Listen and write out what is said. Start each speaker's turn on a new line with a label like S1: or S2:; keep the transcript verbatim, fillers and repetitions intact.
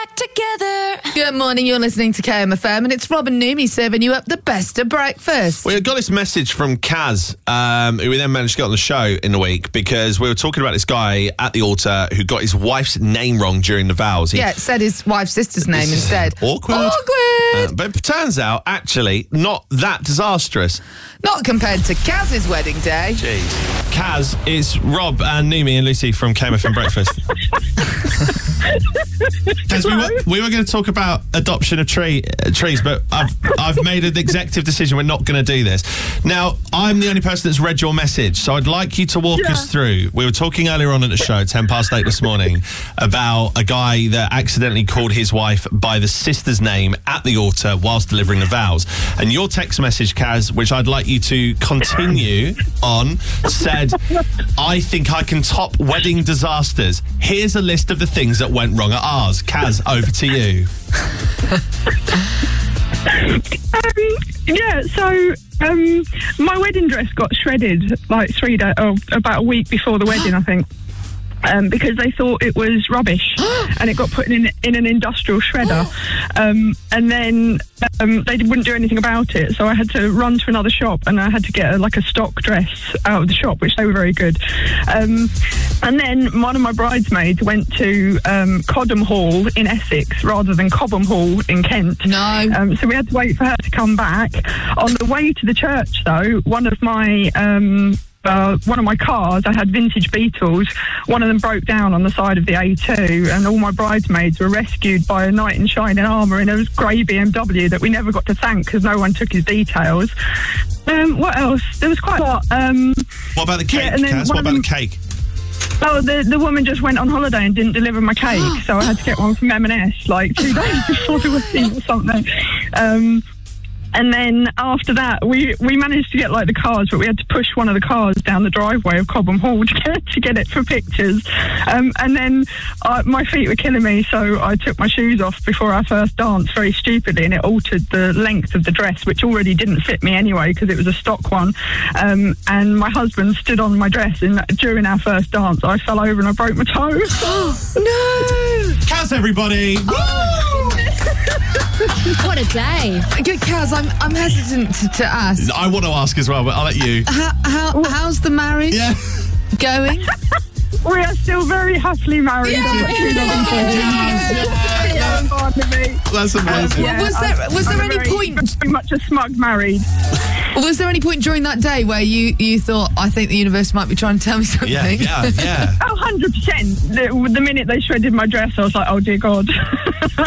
S1: Together. Good morning, you're listening to K M F M and it's Rob and Noomi serving you up the best of breakfast.
S2: We got this message from Kaz, um, who we then managed to get on the show in the week because we were talking about this guy at the altar who got his wife's name wrong during the vows. He,
S1: yeah, it said his wife's sister's name instead.
S2: Awkward.
S1: Awkward.
S2: Uh, but it turns out, actually, not that disastrous.
S1: Not compared to Kaz's wedding day.
S2: Jeez. Kaz, it's Rob and Noomi and Lucy from K M F M Breakfast. Kaz, we were, we were going to talk about adoption of tree, uh, trees, but I've, I've made an executive decision. We're not going to do this. Now, I'm the only person that's read your message, so I'd like you to walk yeah. us through. We were talking earlier on at the show, ten past eight this morning, about a guy that accidentally called his wife by the sister's name at the altar whilst delivering the vows. And your text message, Kaz, which I'd like you to continue on, said, I think I can top wedding disasters. Here's a list of the things that went wrong at ours. Kaz, over to you.
S3: um, yeah, so um, my wedding dress got shredded like three days, or about a week before the wedding, I think. Um, because they thought it was rubbish and it got put in in an industrial shredder, um, and then um, they wouldn't do anything about it, so I had to run to another shop and I had to get a, like a stock dress out of the shop, which they were very good, um, and then one of my bridesmaids went to um, Cobham Hall in Essex rather than Cobham Hall in Kent.
S1: No.
S3: Um, so we had to wait for her to come back. On the way to the church though, one of my um, Uh, one of my cars, I had vintage Beetles, one of them broke down on the side of the A two and all my bridesmaids were rescued by a knight in shining armour in a grey B M W that we never got to thank because no one took his details. Um, what else? There was quite a lot. Um,
S2: what about the cake,
S3: yeah, and then
S2: Kaz? What about
S3: them,
S2: the cake?
S3: Oh, the, the woman just went on holiday and didn't deliver my cake, so I had to get one from M and S like two days before the wedding or something. Um, And then after that, we, we managed to get like the cars, but we had to push one of the cars down the driveway of Cobham Hall to get to get it for pictures. Um, and then uh, my feet were killing me, so I took my shoes off before our first dance very stupidly, and it altered the length of the dress, which already didn't fit me anyway because it was a stock one. Um, and my husband stood on my dress, and during our first dance, I fell over and I broke my toe.
S1: No!
S2: Kaz, everybody!
S4: What a day.
S1: Good, Kaz, I'm, I'm hesitant to, to ask.
S2: I want to ask as well, but I'll let you.
S1: How, how, how's the marriage
S2: Yeah.
S1: going?
S3: We are still very happily married.
S1: Yeah.
S2: That's amazing.
S3: Yeah,
S1: was there, was there
S3: I'm
S1: any
S3: very,
S1: point...
S3: very much a smug married.
S1: Was there any point during that day where you, you thought, I think the universe might be trying to tell me something?
S2: Yeah, yeah, yeah.
S3: Oh, one hundred percent. The, the minute they shredded my dress, I was like, oh, dear God.